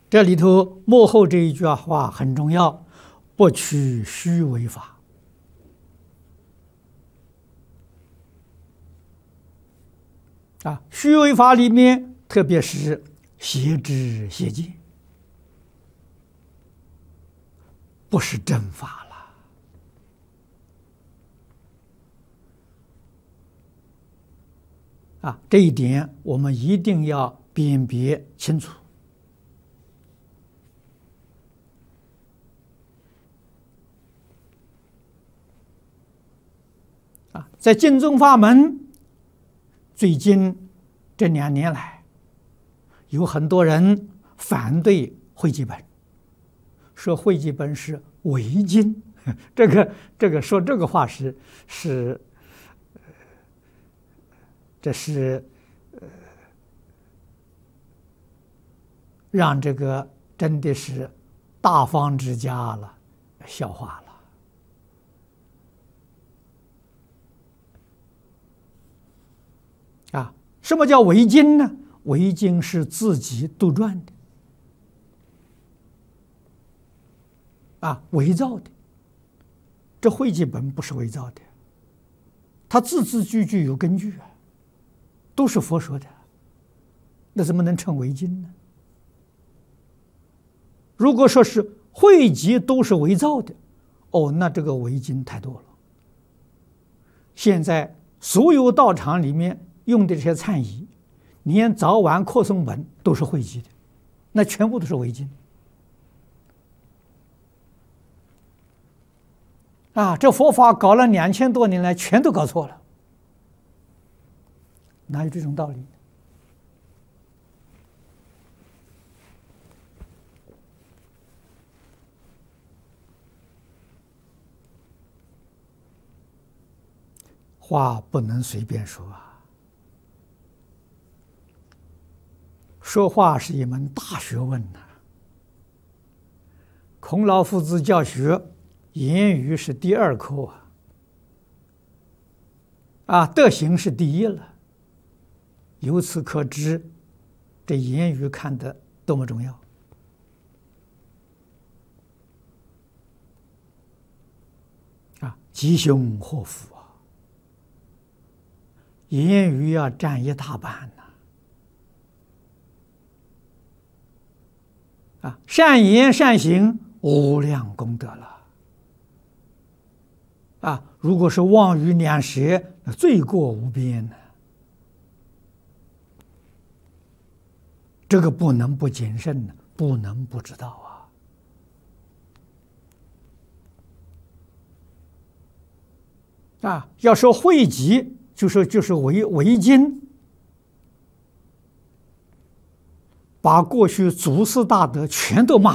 这里头幕后这一句话很重要，不取虚为法。虚为法里面，特别是邪知邪见，不是正法了。这一点我们一定要辨别清楚。在净宗法门，最近这2年来，有很多人反对汇集本，说汇集本是伪经。这个说这个话这是让这个真的是大方之家了笑话了。什么叫伪经呢？伪经是自己杜撰的，伪造的。这汇集本不是伪造的，它字字句句有根据都是佛说的，那怎么能称伪经呢？如果说是汇集都是伪造的，那这个伪经太多了。现在所有道场里面用的这些忏仪，连早晚课诵本都是汇集的，那全部都是伪经。这佛法搞了2000多年来，全都搞错了，哪有这种道理？话不能随便说说话是一门大学问孔老夫子教学，言语是第2课德行是第1了。由此可知，这言语看得多么重要吉凶祸福言语要占1大半善言善行无量功德了如果是妄语两舌，罪过无边这个不能不谨慎，不能不知道要说汇集，就是伪经，把过去祖师大德全都骂